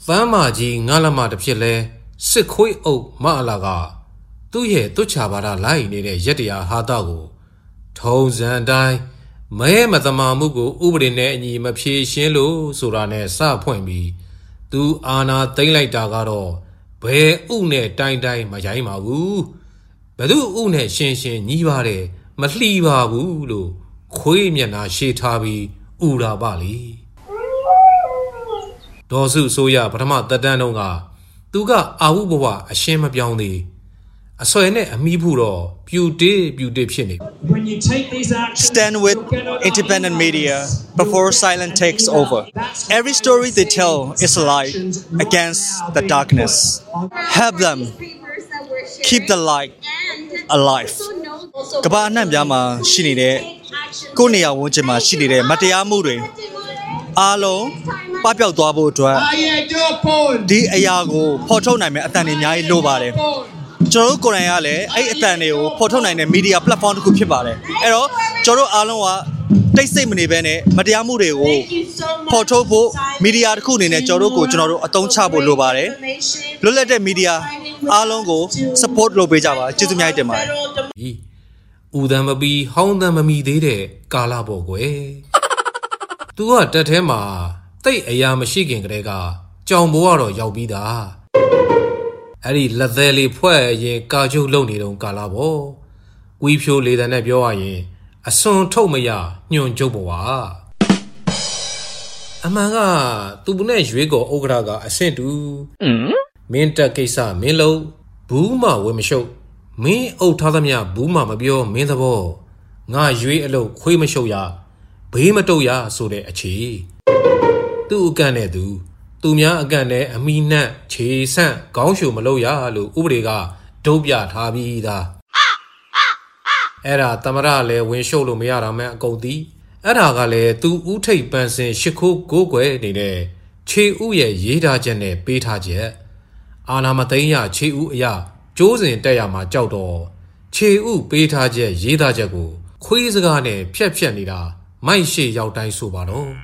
Thamaji Ngalama the Pile, Sikoi O Malaga, Duye Duchabara Lai Nede Yetia Hadago, Toes and I, Mahemata Mugu, Ubrine, Ni Mapi Shelo, Surane, Sa Point B, Do Ana Daylight Dagaro, Be Une Dai Majaima Wu, Bedu Une Shin Nivare, Matliva Wulu, Quimiana Shetabi, Ura Bali. Dosu Soya Pratama Dadanonga, Duga Aubawa, a shame of Yawni. A soene a mipuro, beauty pini. When you take these actions, stand with independent media before silence takes over. Every story they tell is a light against the darkness. Help them keep the light alive. Kabana Yama Shinide, Konia Wujima Shinide, Matiamure, Alo, Papio Dwabo, Di Ayago, Potoname Atani Lobare. Joro Koreale, I Ataneo, Potona media platform to Kupibare. Ero, Joro Aloa, they say Minibene, Madiamure, Potopo, Media Kunin, Joroko, General Aton Chabo Lobare, Lulete Media, Alongo, support Lobejava, Chizumiatema. Udamabi, Houndamami de Galabogue. Do what that hema, they a yamashiking grega, John Boaro Yaubida. Ari Ladeli Pue ye Gajo Loni don Galabo. We pure leader Nebioye, a son Tomaya, Nyon Joboa. Amanga, Tubunej Rigo Ograga, assent to Minta Kesa Milo, Booma Wimisho, me O Tadamia, Booma Mabio, Mindabo, Nga Jui Elo, Quimishoya, Bimatoya, so de achi. Do Ganedu. Tumia Gane, Amina, Chisan, Gaushu Maloya, Lu Ubriga, Dobia Tabida. Era Tamarale, when Sholo Miara Mat Godi, Eragale, tu Ute Benson, Shiku, Gogue, Nide, Che Uye, Yeda Jene, Beta Jet, Anamatea, Che Uya, Josen Dayama Jaudo, Che U, Beta Jet, Yeda Jago, Quizagane, Pianida, My She Yautai Subano.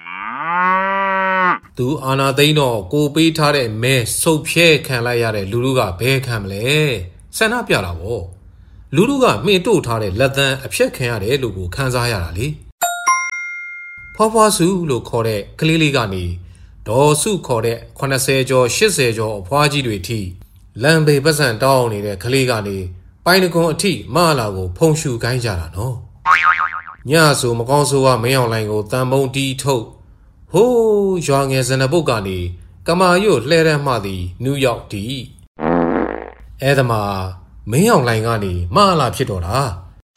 Tu Anna Dino, go beat her me, so pie can lie at Luluga, Becamle, Sana Piaravo. Luluga me do tare, let them a pie can Lugu, Kanzayali. Papa Su look core, Kliligani, Do Su core, Quanasejo, Shisejo, Paji tea, Lambe Basan down in a Kaligani, Binagon tea, Malago, Ponshu Ganjara, no. Yasu Magonsoa, Mayolango, Tambon D toe. Ho, young as an abogani, Kamayo, Lera Madi, New York tea. Edama, Mayon Langani, Mala Pitora.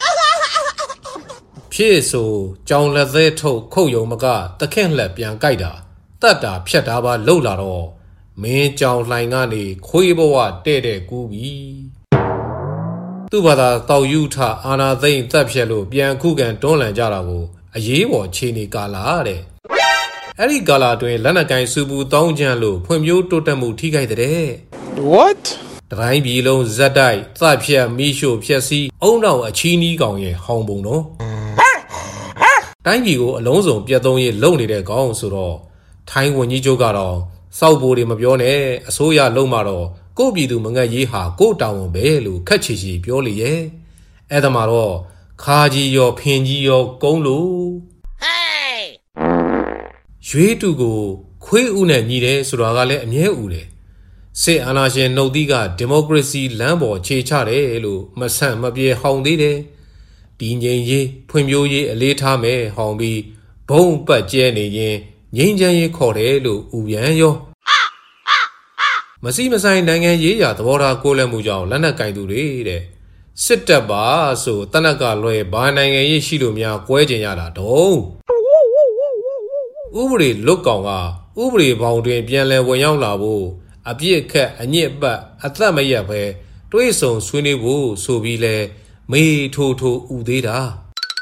Pieso, John Lazeto, Koyo Maga, the Ken Lep Yang Gaida, Tata Pietaba Lolaro, Me John Langani, Quiboa, Dede Gubi. Tubada, Tau Utah, Anna Zain Tapshelo, Bian Kugan, Dolan Jarago, a ye or chini galare. Ari Gala to a Lanakai Subu Donjanlo, Pumio Totamu Tika de. What? Dry below Zadai, Tapia, Misho, Piasi, oh no, a chini gong, humble no. Tangigo, Alonso, Piadoye, lonely de gong suro. Time when you jogaro, Southbody Mabione, a soya lomaro, go be to Manga Yeha, go down Belu, Kachichi, Pioli, eh? Adamaro, Kaji yo, Pinji yo, Gonglu. Shwe to go, Que una nide, Suragale, and ye ule. Say Anashe no diga, democracy, Lambo, Che Chare, Elu, Masan Mabie, Houndide. Dinye ye, Pumyo ye, Leta me, Hombi, Bone but Jenny ye, Yinja ye, Corelu, Uyan yo. Masima Nanga ye, the water Gola Muja, Lana Kaidu re. Sit up bar, so Tanaka Loe, Bananga ye, Shilumia, Quajayada, do. Ubri look on Ubri boundary Bianle Wayang Labo, a beer cat, a near bat, a Tamayape, Dwason, Swinny Woo, so bile, me toto udeda.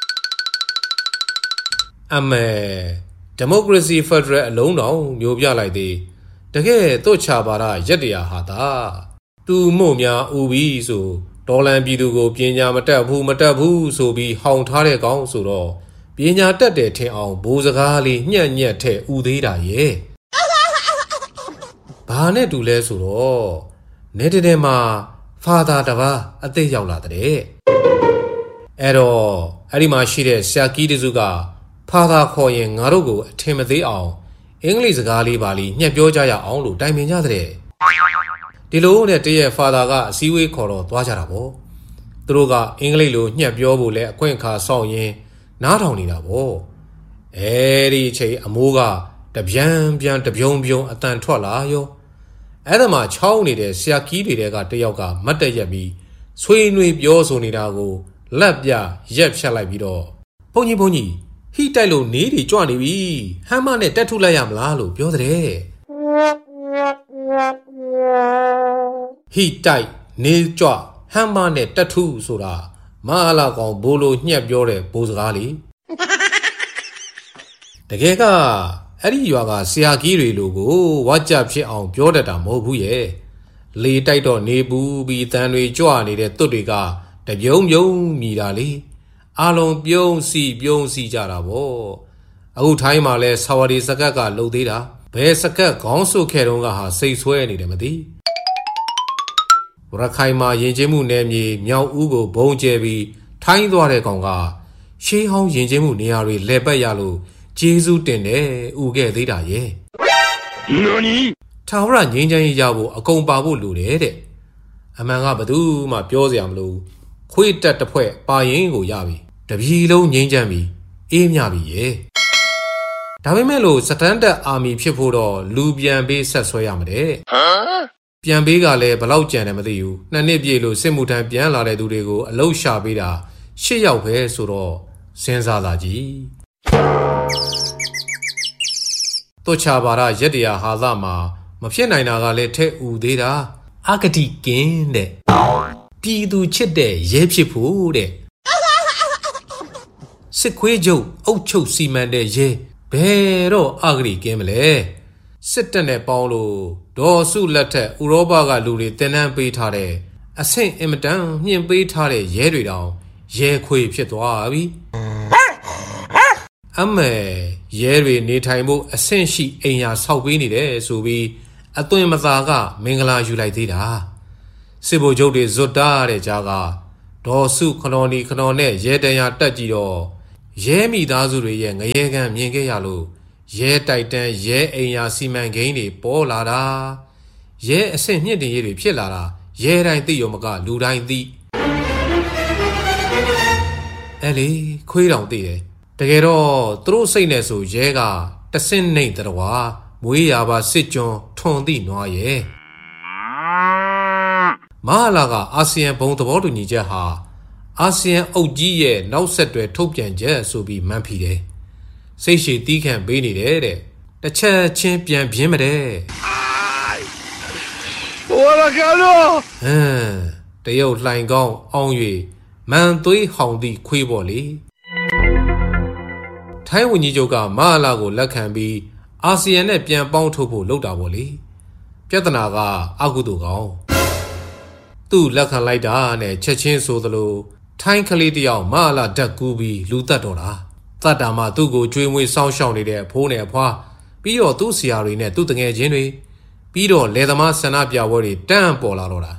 Ame democracy federal alone on, Yobia like the Dage Dochabara, Jedia Hata. Tu Momia Ubi so, Dolan Bidugo, Piena Matabu, so be Hound Tare Gong so. Piena Tate on Bozagali, Nya Te Udeda ye. ဘာနဲ့တူလဲဆိုတော့နေတဲ့မှာဖာသာတပါအသိရောက်လာတဲ့အဲ့တော့အဲ့ဒီမှာရှိတဲ့ဆရာကြီးတစုကဖာသာခေါ်ရင်ငါတို့ကိုအထင်မသေးအောင်အင်္ဂလိပ်စကားလေးပါလိညှက်ပြောကြရအောင်လို့တိုင်ပင်ကြတဲ့ဒီလိုနဲ့တရဲ့ဖာသာကအစည်းအဝေးခေါ်တော့သွားကြတာပေါ့သူတို့ကအင်္ဂလိပ်လိုညှက်ပြောဖို့လဲအခွင့်အခါစောင့်ရင်းနားထောင်နေတာပေါ့အဲဒီအချိန်အမိုးကတပြန်တပြုံအတန်ထွက်လာရောအဲ့ဒါမှချောင်းနေတဲ့ဆရာကြီးတွေကတယောက်ကမတ်တက်ရက်ပြီးဆွေးနွေးပြောဆိုနေတာကိုလက်ပြရက်ဖြတ်လိုက်ပြီးတော့ဘုန်းကြီးဟိတိုက်လို့နေတွေကြွနေပြီဟမ်းမနဲ့တက်ထုလိုက်ရမလားလို့ပြောတဲ့ဟိတိုက်နေကြွဟမ်းမနဲ့တက်ထုဆိုတာမဟာလာကောင်ဘိုးလိုညှက်ပြောတဲ့ဘိုးစကားလေတကယ်ကအဲ့ဒီရွာကဆရာကြီးတွေလိုကိုဝါကြဖြစ်အောင်ပြောတတ်တာမဟုတ်ဘူးရဲ့လေတိုက်တော့နေပူပြီးတန်တွေကြွနေတဲ့တွတ်တွေကတပြုံမြည်တာလေအလုံးပြုံးစီကြတာပေါ့အခုထိုင်းမှာလဲဆာဝဒီစကတ်ကလှုပ်သေးတာဘယ်စကတ်ခေါင်းဆုပ်ခဲ့တုန်းကဟာစိတ်ဆွဲနေတယ်မသိရခိုင်မှာယဉ်ကျေးမှုနယ်မြေမြောက်ဦးကိုဘုံကျဲပြီးထိုင်းသွားတဲ့ကောင်ကရှေးဟောင်းယဉ်ကျေးမှုနေရာတွေလဲပတ်ရလို့ကျေးဇူးတင်တယ်ဥခဲ့သေးတာရဲ့ထာဝရငြိမ်းချမ်းရေးရဖို့အကုန်ပါဖို့လိုတယ်တဲ့အမှန်ကဘသူမှပြောစရာမလိုခွေးတက်တစ်ဖွဲ့ပါရင်ကိုရပြီတပြည်လုံးငြိမ်းချမ်းပြီအေးမြပြီရဲ့ဒါပေမဲ့လို့စတန်ဒတ်အာမီဖြစ်ဖို့တော့လူပြန်ပေးဆက်ဆွဲရမှာတဲ့ပြန်ပေးကလည်းဘလောက်ကြံတယ်မသိဘူး2နှစ်ပြည့်လို့စစ်မှုထမ်းပြန်လာတဲ့သူတွေကိုအလုရှာပေးတာ8ယောက်ပဲဆိုတော့စဉ်းစားလာကြည့်တို့ချပါရရက်တရာဟာသမှာမဖြစ်နိုင်တာကလည်းထဲ့ဥသေးတာအဂတိကင်းတဲ့ပြည်သူချစ်တဲ့ရဲဖြစ်ဖို့တဲ့စစ်ခွေးချုပ်အုတ်ချုပ်စီမံတဲ့ရဲဘယ်တော့အဂတိကင်းမလဲစစ်တပ်နဲ့ပေါင်းလို့ဒေါ်စုလက်ထက်ဥရောပကလူတွေတင်နန်းပေးထားတဲ့အဆင့်အင်မတန်မြင့်ပေးထားတဲ့ရဲတွေတောင်ရဲခွေဖြစ်သွားပြီအမေရဲတွေနေထိုင်ဖို့အဆင့်ရှိအိမ်ယာဆောက်ပေးနေတယ်ဆိုပြီးအသွင်မသာကမင်္ဂလာယူလိုက်သေးတာစစ်ဗိုလ်ချုပ်တွေဇွတ်တာတဲ့ကြားကဒေါ်စုခနော်နဲ့ရဲတရာတက်ကြည့်တော့ရဲမိသားစုတွေရဲ့ငရဲကန်းမြင်ခဲ့ရလို့ရဲတိုက်တန်းရဲအိမ်ယာစီမံကိန်းတွေပေါ်လာတာရဲအဆင့်မြင့်တင်ရေးတွေဖြစ်လာတာရဲတိုင်းသိရုံမကလူတိုင်းသိအဲ့လေခွေးတောင်သိတယ်တကယ်တော့သူတို့စိတ်နဲ့ဆိုရဲကတဆင့်နှိမ့်တတော်မွေးရပါစစ်ကျွန်းထွန်သိနွားရဲ့မဟာလာကအာဆီယံဘုံသဘောတူညီချက်ဟာအာဆီယံအုပ်ကြီးရဲ့နောက်ဆက်တွဲထုတ်ပြန်ချက်ဆိုပြီးမှန်းဖီတယ်စိတ်ရှည်တီးခံပေးနေတယ်တဲ့တစ်ချက်ချင်းပြန်ပြင်းမတဲ့ဟိုလာကလောတရုတ်လှိုင်ကောင်းအောင်၍မန်သွေးဟောင်သည့်ခွေးပေါ်လေထိုင်းဝန်ကြီးချုပ်ကမဟာလာကိုလက်ခံပြီးအာဆီယံနဲ့ပြန်ပေါင်းထုတ်ဖို့လုပ်တာပေါ့လေပြဿနာကအကုသိုလ်ကောင်းသူ့လက်ခံလိုက်တာနဲ့ချက်ချင်းဆိုသလိုထိုင်းကလေးတယောက်မဟာလာဓာတ်ကူးပြီးလူတက်တော့တာတတ်တာမှသူ့ကိုကြွေးမွေးစောင်းရှောင်နေတဲ့အဖိုးနဲ့အဖွားပြီးတော့သူ့ဆရာတွေနဲ့သူ့တငယ်ချင်းတွေပြီးတော့လယ်သမားဆန္ဒပြပွဲတွေတန်းပေါ်လာတော့တာ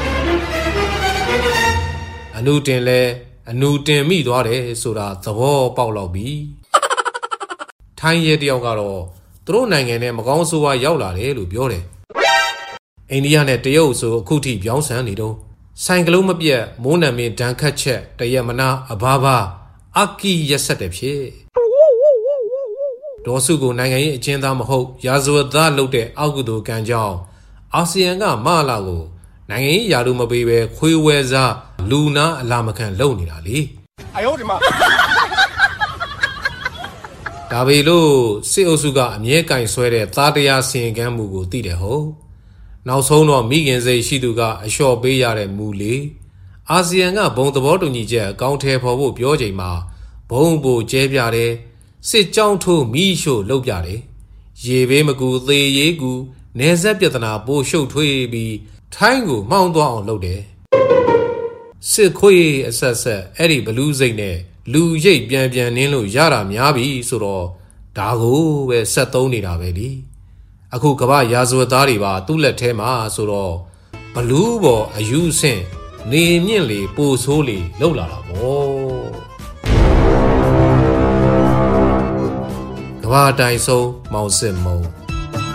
အနုတင်မိသွားတယ်ဆိုတာသဘောပေါက်လောက်ပြီထိုင်းရဲတယောက်ကတော့သူတို့နိုင်ငံနဲ့မကောင်းဆိုးဝါးရောက်လာတယ်လို့ပြောတယ်အိန္ဒိယနဲ့တရုတ်ဆိုအခုထိပြောင်းဆန်နေတော့ဆိုင်ကလုံးမပြတ်မိုးနံမင်းဒဏ်ခတ်ချက်တရက်မနာအဘာဘာအကီရက်ဆက်တဲ့ဖြစ်ဒေါ်စုကိုနိုင်ငံရေးအကျဉ်းသားမဟုတ်ရာဇဝတ်သားလုပ်တဲ့အကုသိုလ်ကံကြောင့်အာဆီယံကမဟာလာကိုနိုင်ငံရေးယာရုမပေးပဲခွေးဝဲစားလူနာအလာမခံလုပ်နေတာလေ哎呦我的妈ဒါပေလို့စစ်အုပ်စုကအမြဲကင်ဆွဲတဲ့သားတရားစီရင်ကမ်းမှုကိုသိတယ်ဟုတ်နောက်ဆုံးတော့မိခင်စိတ်ရှိသူကအလျှော့ပေးရတဲ့မူလေအာဆီယံကဘုံသဘောတူညီချက်အကောင့်ထဲပေါ်ဖို့ပြောချိန်မှာဘုံပိုကျဲပြတယ်စစ်ကြောင်းထိုးမိရှို့လုပ်ပြတယ်ရေဘေးမကူသေးရေးကူနေဆက်ပြဿနာပိုရှုပ်ထွေးပြီးထိုင်းကိုမှောင်းသွားအောင်လုပ်တယ်စစ်ခွေးအဆက်အဲ့ဒီဘလူးစိတ်နဲ့လူရိတ်ပြန်နင်းလို့ရတာများပြီဆိုတော့ဒါကိုပဲဆက်သုံးနေတာပဲလी အခုကမ္ဘာရာဇဝတ်သားတွေပါသူ့လက်ထဲမှာဆိုတော့ဘလူးပေါ်အယူဆင့်နေမြင့်လေပိုဆိုးလေလှုပ်လာတာပေါ့ကမ္ဘာတိုင်ဆုံးမောင်စစ်မုံ